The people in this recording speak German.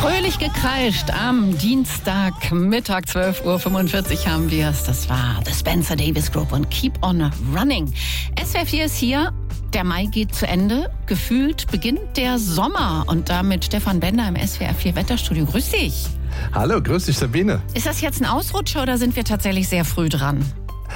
Fröhlich gekreischt am Dienstagmittag, 12:45 Uhr haben wir es. Das war The Spencer Davis Group und Keep on Running. SWR 4 ist hier. Der Mai geht zu Ende. Gefühlt beginnt der Sommer. Und damit Stefan Bender im SWR 4 Wetterstudio. Grüß dich. Hallo, grüß dich Sabine. Ist das jetzt ein Ausrutscher oder sind wir tatsächlich sehr früh dran?